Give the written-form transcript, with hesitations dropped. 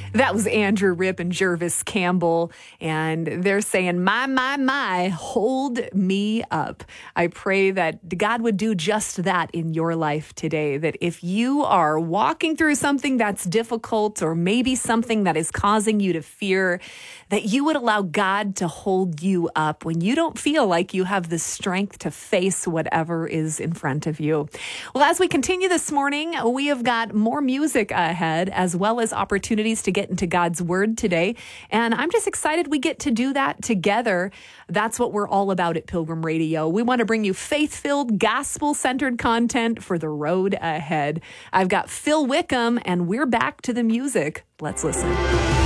That was Andrew Ripp and Jervis Campbell, and they're saying, my, hold me up. I pray that God would do just that in your life today, that if you are walking through something that's difficult or maybe something that is causing you to fear, that you would allow God to hold you up when you don't feel like you have the strength to face whatever is in front of you. Well, as we continue this morning, we have got more music ahead, as well as opportunities to get into God's Word today. And I'm just excited we get to do that together. That's what we're all about at Pilgrim Radio. We want to bring you faith-filled, gospel-centered content for the road ahead. I've got Phil Wickham, and we're back to the music. Let's listen.